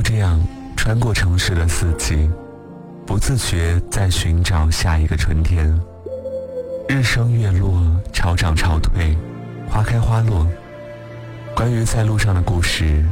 这样穿过城市的四季，不自觉在寻找下一个春天。日升月落，潮涨潮退，花开花落。关于在路上的故事，